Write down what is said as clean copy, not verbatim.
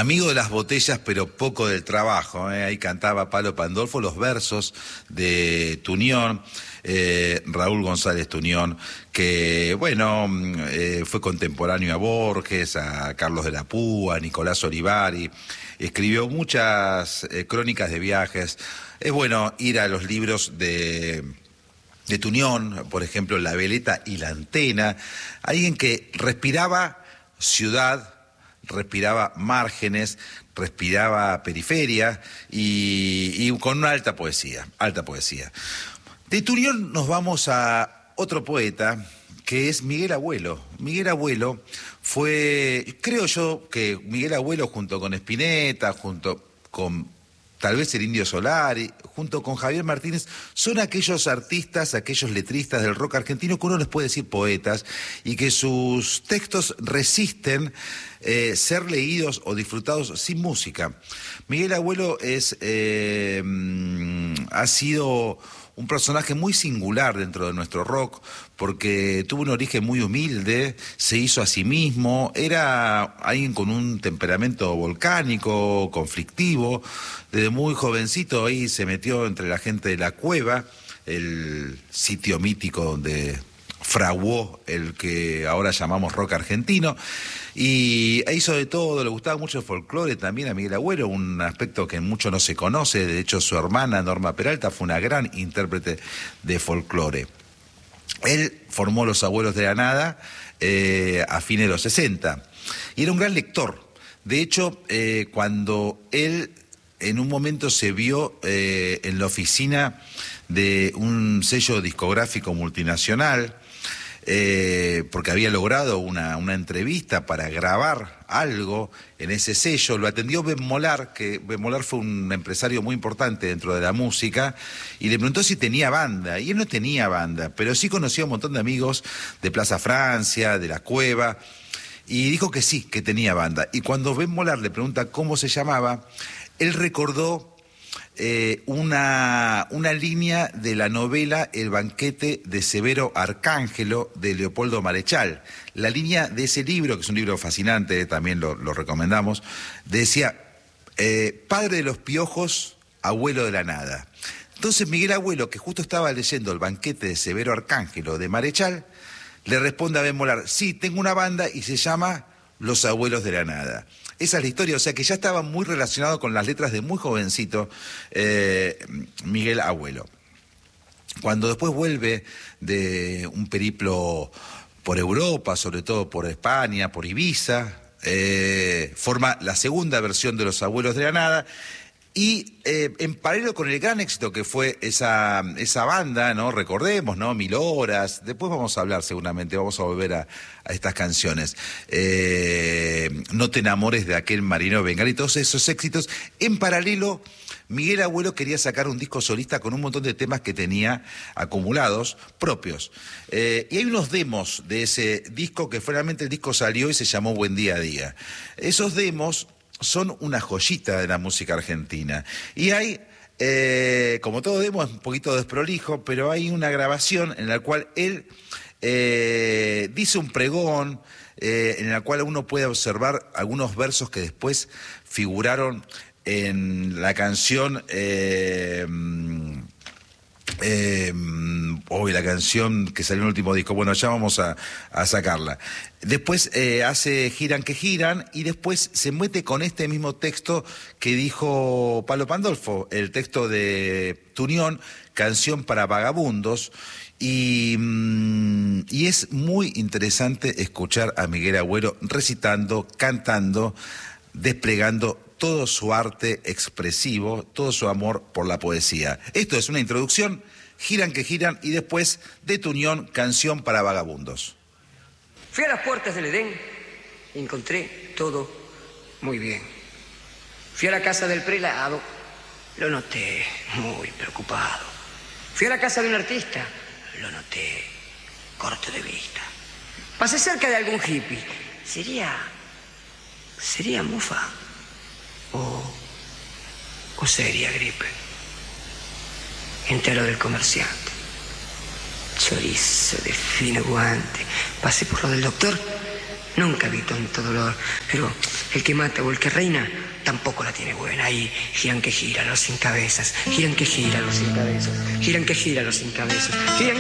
amigo de las botellas pero poco del trabajo, ¿eh? Ahí cantaba Palo Pandolfo los versos de Tunión, Raúl González Tunión, que bueno, fue contemporáneo a Borges, a Carlos de la Púa, a Nicolás Olivari, escribió muchas crónicas de viajes. Es bueno ir a los libros de Tunión, por ejemplo, La Veleta y la Antena, alguien que respiraba ciudad, respiraba márgenes, respiraba periferia y con una alta poesía, alta poesía. De Tunión nos vamos a otro poeta que es Miguel Abuelo. Miguel Abuelo fue, creo yo que Miguel Abuelo junto con Spinetta, junto con tal vez el Indio Solari, junto con Javier Martínez, son aquellos artistas, aquellos letristas del rock argentino que uno les puede decir poetas y que sus textos resisten ser leídos o disfrutados sin música. Miguel Abuelo ha sido un personaje muy singular dentro de nuestro rock, porque tuvo un origen muy humilde, se hizo a sí mismo, era alguien con un temperamento volcánico, conflictivo, desde muy jovencito ahí se metió entre la gente de La Cueva, el sitio mítico donde fraguó el que ahora llamamos rock argentino, y hizo de todo, le gustaba mucho el folclore también a Miguel Abuelo, un aspecto que mucho no se conoce. De hecho su hermana Norma Peralta fue una gran intérprete de folclore. Él formó Los Abuelos de la Nada a fines de los 60 y era un gran lector. De hecho, cuando él en un momento se vio en la oficina de un sello discográfico multinacional, porque había logrado una entrevista para grabar algo en ese sello, lo atendió Ben Molar, que Ben Molar fue un empresario muy importante dentro de la música, y le preguntó si tenía banda, y él no tenía banda, pero sí conocía a un montón de amigos de Plaza Francia, de La Cueva, y dijo que sí, que tenía banda. Y cuando Ben Molar le pregunta cómo se llamaba, él recordó una línea de la novela El banquete de Severo Arcángelo de Leopoldo Marechal. La línea de ese libro, que es un libro fascinante, también lo recomendamos, decía, padre de los piojos, abuelo de la nada. Entonces Miguel Abuelo, que justo estaba leyendo El banquete de Severo Arcángelo de Marechal, le responde a Ben Molar, sí, tengo una banda y se llama Los Abuelos de la Nada. Esa es la historia, o sea que ya estaba muy relacionado con las letras de muy jovencito Miguel Abuelo. Cuando después vuelve de un periplo por Europa, sobre todo por España, por Ibiza, forma la segunda versión de Los Abuelos de la Nada. Y en paralelo con el gran éxito que fue esa banda, ¿no? Recordemos, ¿no? 1000 horas, después vamos a hablar seguramente, vamos a volver a estas canciones. No te enamores de aquel marino Bengal y todos esos éxitos. En paralelo, Miguel Abuelo quería sacar un disco solista con un montón de temas que tenía acumulados propios. Y hay unos demos de ese disco que finalmente el disco salió y se llamó Buen Día a Día. Esos demos son una joyita de la música argentina. Y hay, como todo demo, es un poquito desprolijo, pero hay una grabación en la cual él dice un pregón, en la cual uno puede observar algunos versos que después figuraron en la canción... hoy la canción que salió en el último disco, bueno, ya vamos a sacarla. Después hace Giran que Giran y después se mete con este mismo texto que dijo Palo Pandolfo, el texto de Tunión, Canción para Vagabundos, y es muy interesante escuchar a Miguel Abuelo recitando, cantando, desplegando todo su arte expresivo, todo su amor por la poesía. Esto es una introducción, Giran que Giran, y después de Tunión, Canción para Vagabundos. Fui a las puertas del Edén y encontré todo muy bien. Fui a la casa del prelado, lo noté muy preocupado. Fui a la casa de un artista, lo noté corto de vista. Pasé cerca de algún hippie, sería mufa. O seria gripe. Entré a lo del comerciante. Chorizo de fino guante. Pasé por lo del doctor Nunca vi tanto dolor, pero el que mata o el que reina tampoco la tiene buena. Ahí giran que giran los sin cabezas, giran que giran los sin cabezas, giran que giran los sin cabezas, giran